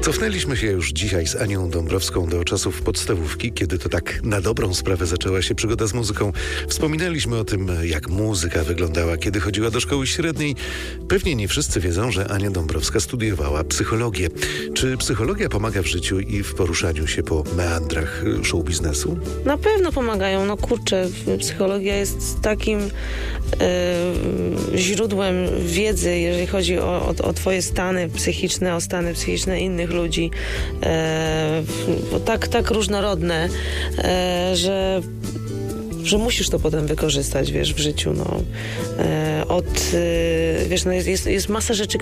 Cofnęliśmy się już dzisiaj z Anią Dąbrowską do czasów podstawówki, kiedy to tak na dobrą sprawę zaczęła się przygoda z muzyką. Wspominaliśmy o tym, jak muzyka wyglądała, kiedy chodziła do szkoły średniej. Pewnie nie wszyscy wiedzą, że Ania Dąbrowska studiowała psychologię. Czy psychologia pomaga w życiu i w poruszaniu się po meandrach show biznesu? Na pewno pomagają. No kurczę, psychologia jest takim źródłem wiedzy, jeżeli chodzi o twoje stany psychiczne, o stany psychiczne innych ludzi. Tak różnorodne, że musisz to potem wykorzystać, wiesz, w życiu, no. Jest masa rzeczy,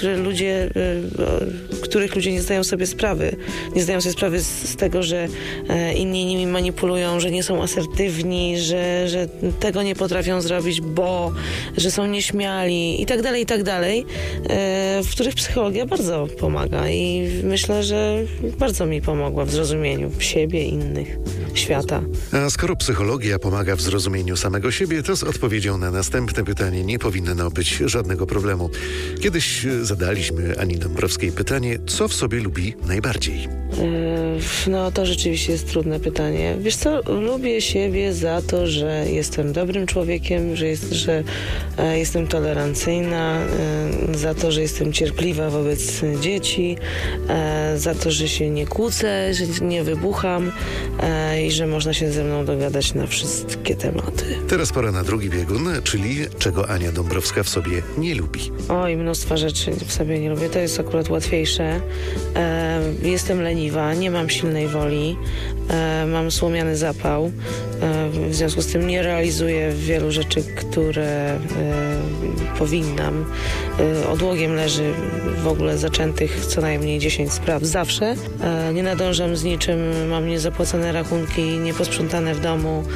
których ludzie nie zdają sobie sprawy. Nie zdają sobie sprawy z tego, że inni nimi manipulują, że nie są asertywni, że tego nie potrafią zrobić, że są nieśmiali i tak dalej, w których psychologia bardzo pomaga i myślę, że bardzo mi pomogła w zrozumieniu siebie, innych, świata. A skoro psychologia pomaga w zrozumieniu samego siebie, to z odpowiedzią na następne pytanie nie powinno być żadnego problemu. Kiedyś zadaliśmy Ani Dąbrowskiej pytanie, co w sobie lubi najbardziej. No to rzeczywiście jest trudne pytanie. Wiesz co, lubię siebie za to, że jestem dobrym człowiekiem, że jestem tolerancyjna, za to, że jestem cierpliwa wobec dzieci, za to, że się nie kłócę, że nie wybucham i że można się ze mną dogadać na wszystkie tematy. Teraz pora na drugi biegun, czyli czego Ania Dąbrowska w sobie nie lubi. Oj, mnóstwa rzeczy w sobie nie lubię. To jest akurat łatwiejsze. Jestem leniwa, nie mam silnej woli, mam słomiany zapał. W związku z tym nie realizuję wielu rzeczy, które powinnam. Odłogiem leży w ogóle zaczętych co najmniej 10 spraw zawsze. Nie nadążam z niczym, mam niezapłacone rachunki, nieposprzątane w domu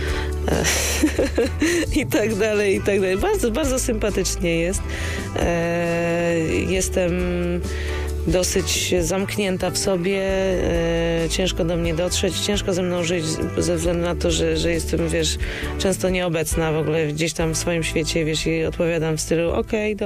i tak dalej. Bardzo, bardzo sympatycznie jest. Jestem dosyć zamknięta w sobie, ciężko do mnie dotrzeć, ciężko ze mną żyć ze względu na to, że jestem, wiesz, często nieobecna w ogóle gdzieś tam w swoim świecie, wiesz, i odpowiadam w stylu okej,